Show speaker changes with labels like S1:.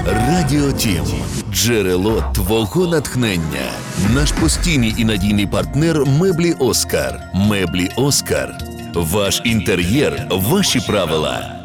S1: Радіотім. Джерело твого натхнення. Наш постійний і надійний партнер Меблі Оскар. Меблі Оскар. Ваш інтер'єр, ваші правила.